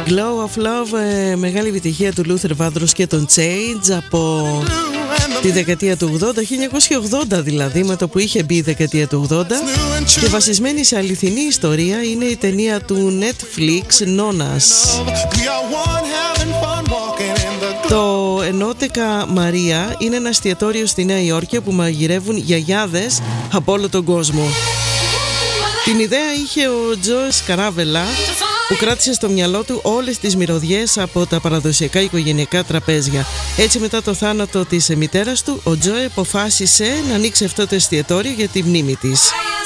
Glow of Love, μεγάλη επιτυχία του Luther Vandross και των Change από τη δεκαετία του 80, 1980 δηλαδή, με το που είχε μπει η δεκαετία του 80, και βασισμένη σε αληθινή ιστορία είναι η ταινία του Netflix Νόνας. Το Ενότεκα Μαρία είναι ένα εστιατόριο στη Νέα Υόρκη που μαγειρεύουν γιαγιάδες από όλο τον κόσμο. Την ιδέα είχε ο Τζο Σκαράβελα, που κράτησε στο μυαλό του όλες τις μυρωδιές από τα παραδοσιακά οικογενειακά τραπέζια. Έτσι, μετά το θάνατο της μητέρας του, ο Τζο αποφάσισε να ανοίξει αυτό το εστιατόριο για τη μνήμη της.